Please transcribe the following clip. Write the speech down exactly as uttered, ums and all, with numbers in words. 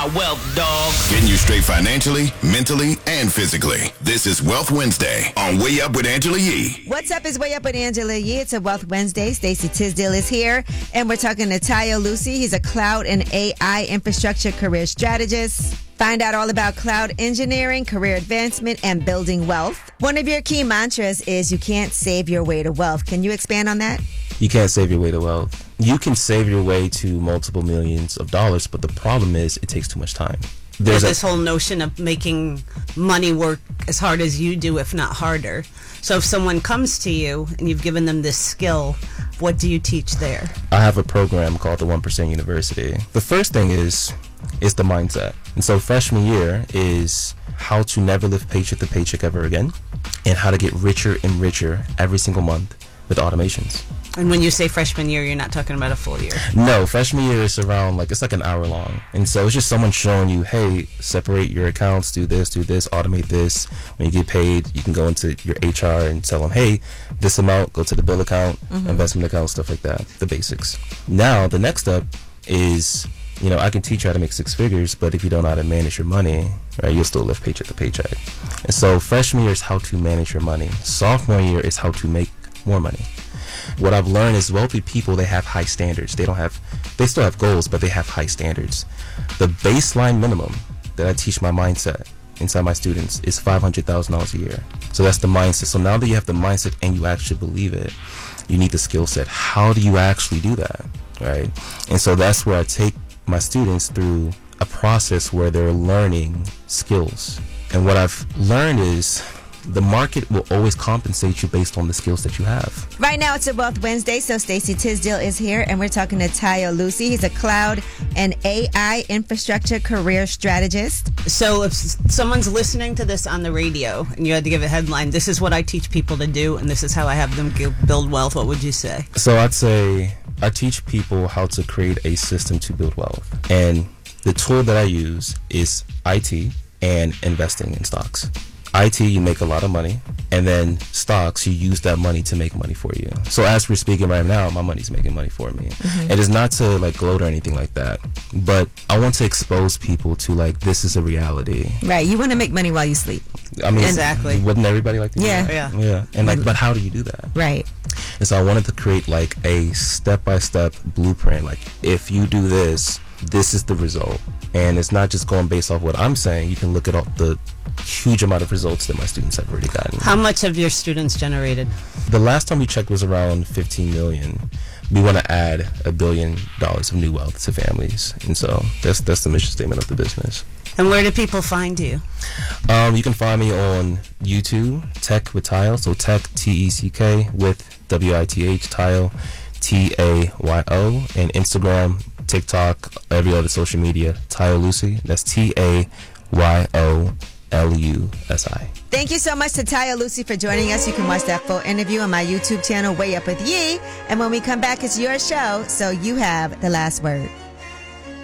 Wealth, dog. Getting you straight financially, mentally, and physically. This is Wealth Wednesday on Way Up with Angela Yee. What's up? Is Way Up with Angela Yee. It's a Wealth Wednesday. Stacey Tisdale is here, and we're talking to Tayo Lucy. He's a cloud and A I infrastructure career strategist. Find out all about cloud engineering, career advancement, and building wealth. One of your key mantras is you can't save your way to wealth. Can you expand on that? You can't save your way to wealth. You can save your way to multiple millions of dollars, but the problem is it takes too much time. There's this whole notion of making money work as hard as you do, if not harder. So if someone comes to you and you've given them this skill, what do you teach there? I have a program called the one percent University. The first thing is is the mindset. And so freshman year is how to never live paycheck to paycheck ever again, and how to get richer and richer every single month with automations. And when you say freshman year, you're not talking about a full year. No, freshman year is around, like, it's like an hour long. And so it's just someone showing you, hey, separate your accounts, do this, do this, automate this. When you get paid, you can go into your H R and tell them, hey, this amount, go to the bill account, mm-hmm. investment account, stuff like that, the basics. Now, the next step is, you know, I can teach you how to make six figures, but if you don't know how to manage your money, right, you'll still live paycheck to paycheck. And so freshman year is how to manage your money. Sophomore year is how to make more money. What I've learned is wealthy people, they have high standards. They don't have, they still have goals, but they have high standards. The baseline minimum that I teach my mindset inside my students is five hundred thousand dollars a year. So that's the mindset. So now that you have the mindset and you actually believe it, you need the skill set. How do you actually do that, right? And so that's where I take my students through a process where they're learning skills. And what I've learned is the market will always compensate you based on the skills that you have. Right now, it's a Wealth Wednesday, so Stacey Tisdale is here, and we're talking to Tayo Lucy. He's a cloud and A I infrastructure career strategist. So if someone's listening to this on the radio and you had to give a headline, this is what I teach people to do, and this is how I have them build wealth, what would you say? So I'd say I teach people how to create a system to build wealth. And the tool that I use is I T and investing in stocks. I T, you make a lot of money, and then stocks, you use that money to make money for you. So as we're speaking right now, my money's making money for me. Mm-hmm. It is not to like gloat or anything like that, but I want to expose people to like, this is a reality. Right, you want to make money while you sleep. I mean, exactly. Wouldn't everybody like to do yeah. that? Yeah. Yeah. And like, but how do you do that? Right. And so I wanted to create like a step-by-step blueprint. Like, if you do this, this is the result. And it's not just going based off what I'm saying. You can look at all the huge amount of results that my students have already gotten. How much have your students generated? The last time we checked was around fifteen million. We want to add a billion dollars of new wealth to families. And so that's that's the mission statement of the business. And where do people find you? Um, you can find me on YouTube, Tech with Tayo. So Tech, T E C K, with W I T H, Tayo, T A Y O. And Instagram, TikTok, every other social media, Tayo Lucy. That's T A Y O L U S I. Thank you so much to Tayo Lucy for joining us. You can watch that full interview on my YouTube channel, Way Up with Yee. And when we come back, it's your show, so you have the last word.